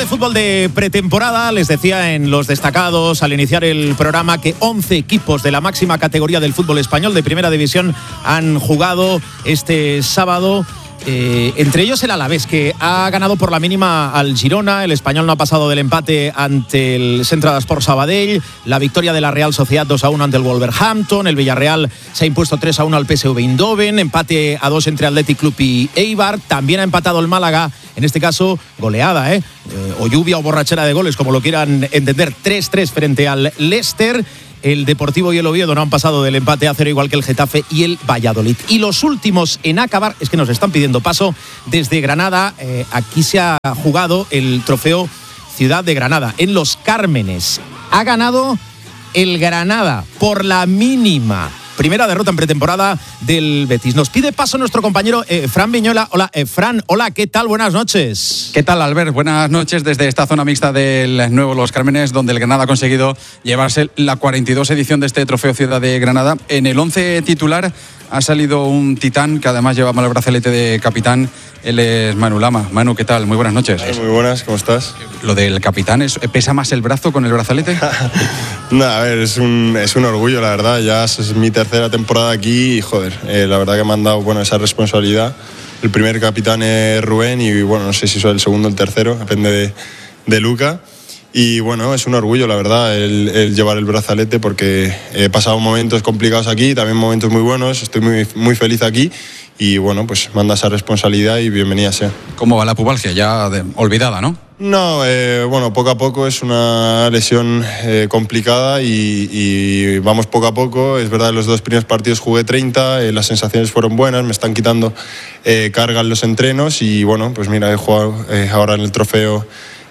de fútbol de pretemporada. Les decía en los destacados al iniciar el programa que 11 equipos de la máxima categoría del fútbol español de primera división han jugado este sábado. Entre ellos el Alavés, que ha ganado por la mínima al Girona. El Español no ha pasado del empate ante el Central Sport Sabadell. La victoria de la Real Sociedad 2-1 ante el Wolverhampton. El Villarreal se ha impuesto 3-1 al PSV Eindhoven. Empate a 2 entre Athletic Club y Eibar. También ha empatado el Málaga, en este caso goleada, o lluvia o borrachera de goles, como lo quieran entender, 3-3 frente al Leicester. El Deportivo y el Oviedo no han pasado del empate a 0, igual que el Getafe y el Valladolid. Y los últimos en acabar, es que nos están pidiendo paso desde Granada. Aquí se ha jugado el trofeo Ciudad de Granada, en Los Cármenes. Ha ganado el Granada por la mínima. Primera derrota en pretemporada del Betis. Nos pide paso nuestro compañero Fran Viñola. Hola, Fran. Hola, ¿qué tal? Buenas noches. ¿Qué tal, Albert? Buenas noches desde esta zona mixta del nuevo Los Cármenes, donde el Granada ha conseguido llevarse la 42 edición de este trofeo Ciudad de Granada. En el 11 titular ha salido un titán que además lleva el brazalete de capitán. Él es Manu Lama. Manu, ¿qué tal? Muy buenas noches. Muy buenas, ¿cómo estás? Lo del capitán, ¿pesa más el brazo con el brazalete? No, a ver, es un orgullo, la verdad. Ya es mi tercera temporada aquí y, joder, la verdad que me han dado esa responsabilidad. El primer capitán es Rubén y, bueno, no sé si soy el segundo o el tercero, depende de Luca. Y, bueno, es un orgullo, la verdad, el llevar el brazalete, porque he pasado momentos complicados aquí, también momentos muy buenos. Estoy muy, muy feliz aquí. Y bueno, pues manda esa responsabilidad y bienvenida sea. ¿Cómo va la pubalgia? Ya olvidada, ¿no? No, bueno, poco a poco. Es una lesión complicada y vamos poco a poco. Es verdad, en los 2 primeros partidos jugué 30, las sensaciones fueron buenas, me están quitando carga en los entrenos y bueno, pues mira, he jugado ahora en el trofeo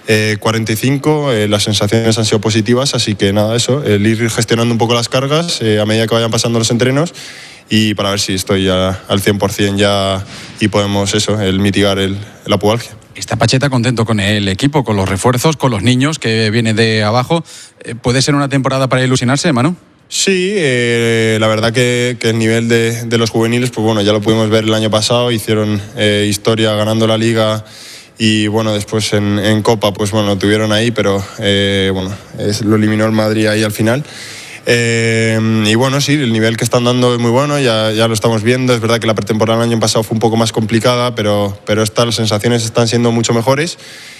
45, las sensaciones han sido positivas, así que nada, eso, el ir gestionando un poco las cargas a medida que vayan pasando los entrenos y para ver si estoy ya al 100% ya y podemos el mitigar la pubalgia. ¿Está Pacheta contento con el equipo, con los refuerzos, con los niños que vienen de abajo? ¿Puede ser una temporada para ilusionarse, Manu? Sí, la verdad que el nivel de los juveniles, pues bueno, ya lo pudimos ver el año pasado, hicieron historia ganando la Liga. Y bueno, después en Copa, pues bueno, lo tuvieron ahí, pero bueno, lo eliminó el Madrid ahí al final. Y bueno, sí, el nivel que están dando es muy bueno, ya lo estamos viendo. Es verdad que la pretemporada del año pasado fue un poco más complicada, pero las sensaciones están siendo mucho mejores.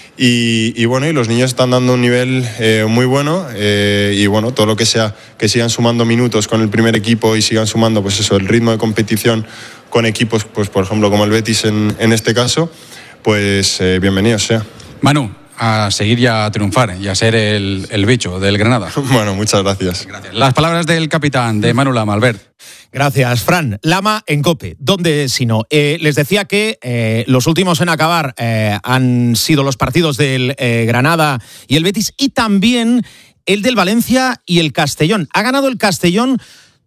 Y bueno, y los niños están dando un nivel muy bueno. Y bueno, todo lo que sea, que sigan sumando minutos con el primer equipo y sigan sumando, pues eso, el ritmo de competición con equipos, pues por ejemplo, como el Betis en este caso. Pues bienvenido sea. Manu, a seguir y a triunfar y a ser el bicho del Granada. Bueno, muchas gracias. Las palabras del capitán de Manu Lama, Albert. Gracias, Fran. Lama en COPE. ¿Dónde si no? Les decía que los últimos en acabar han sido los partidos del Granada y el Betis y también el del Valencia y el Castellón. Ha ganado el Castellón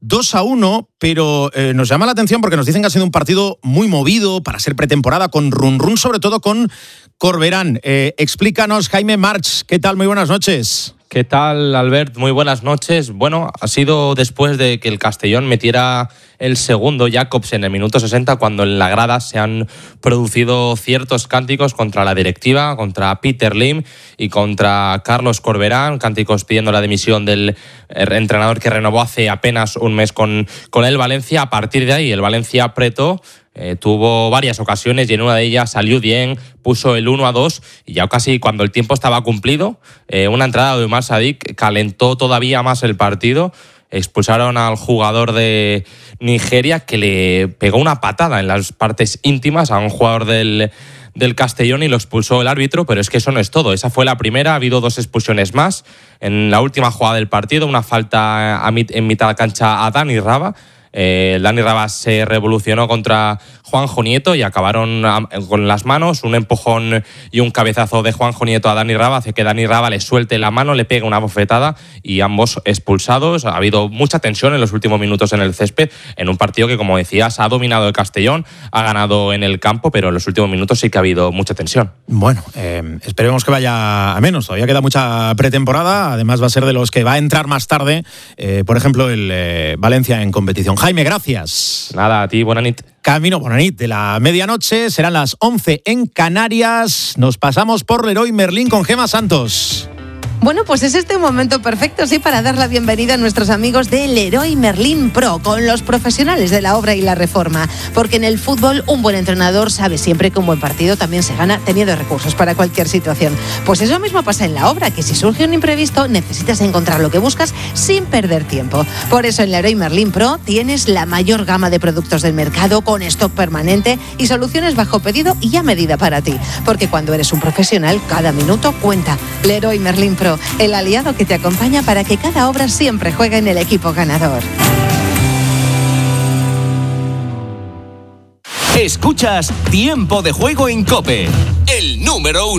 2-1, pero nos llama la atención porque nos dicen que ha sido un partido muy movido para ser pretemporada, con run, sobre todo con Corberán. Explícanos, Jaime March, ¿qué tal? Muy buenas noches. ¿Qué tal, Albert? Muy buenas noches. Bueno, ha sido después de que el Castellón metiera el segundo Jacobs en el minuto 60, cuando en la grada se han producido ciertos cánticos contra la directiva, contra Peter Lim y contra Carlos Corberán, cánticos pidiendo la dimisión del entrenador que renovó hace apenas un mes con el Valencia. A partir de ahí, el Valencia apretó. Tuvo varias ocasiones y en una de ellas salió bien, puso el 1-2 y ya casi cuando el tiempo estaba cumplido, una entrada de Umar Sadik calentó todavía más el partido. Expulsaron al jugador de Nigeria que le pegó una patada en las partes íntimas a un jugador del Castellón y lo expulsó el árbitro, pero es que eso no es todo. Esa fue la primera, ha habido 2 expulsiones más. En la última jugada del partido, una falta en mitad de cancha a Dani Raba. Dani Raba se revolucionó contra Juanjo Nieto y acabaron con las manos. Un empujón y un cabezazo de Juanjo Nieto a Dani Raba hace que Dani Raba le suelte la mano, le pegue una bofetada y ambos expulsados. Ha habido mucha tensión en los últimos minutos en el césped, en un partido que, como decías, ha dominado el Castellón, ha ganado en el campo, pero en los últimos minutos sí que ha habido mucha tensión. Bueno, esperemos que vaya a menos. Todavía queda mucha pretemporada. Además va a ser de los que va a entrar más tarde, por ejemplo, el Valencia en competición. Jaime, gracias. Nada, a ti, buena nit. camino, de la medianoche. Serán las 11 en Canarias. Nos pasamos por Leroy Merlin con Gemma Santos. Bueno, pues es este un momento perfecto, sí, para dar la bienvenida a nuestros amigos de Leroy Merlin Pro, con los profesionales de la obra y la reforma. Porque en el fútbol, un buen entrenador sabe siempre que un buen partido también se gana teniendo recursos para cualquier situación. Pues eso mismo pasa en la obra, que si surge un imprevisto, necesitas encontrar lo que buscas sin perder tiempo. Por eso en Leroy Merlin Pro tienes la mayor gama de productos del mercado, con stock permanente y soluciones bajo pedido y a medida para ti. Porque cuando eres un profesional, cada minuto cuenta. Leroy Merlin Pro, el aliado que te acompaña para que cada obra siempre juegue en el equipo ganador. Escuchas Tiempo de Juego en COPE, el número 1.